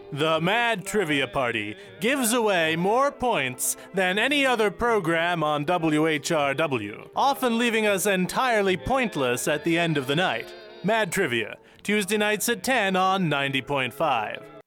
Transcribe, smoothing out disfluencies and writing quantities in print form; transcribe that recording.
The Mad Trivia Party gives away more points than any other program on WHRW, often leaving us entirely pointless at the end of the night. Mad Trivia, Tuesday nights at 10 on 90.5.